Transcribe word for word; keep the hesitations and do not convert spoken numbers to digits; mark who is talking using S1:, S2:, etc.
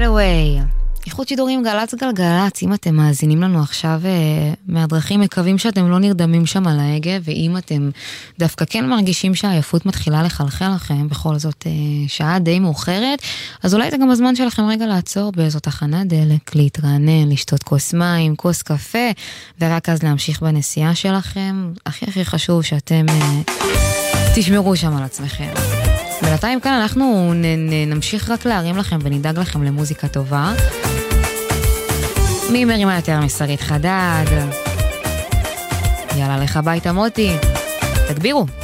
S1: Getaway. איכות שידורים גלץ גלגלץ, אם אתם מאזינים לנו עכשיו מהדרכים, מקווים שאתם לא נרדמים שם על ההגה, ואם אתם דווקא כן מרגישים שהעייפות מתחילה לחלחל לכם, בכל זאת שעה די מאוחרת, אז אולי זה גם הזמן שלכם רגע לעצור באיזו תחנת דלק, להתרענן, לשתות כוס מים, כוס קפה, ורק אז להמשיך בנסיעה שלכם. הכי הכי חשוב שאתם תשמרו שם על עצמכם. בינתיים כאן אנחנו נמשיך רק להרים לכם ונדאג לכם למוזיקה טובה. מי מרימה יותר מסרית חדד? יאללה לך ביתה מוטי, תגבירו.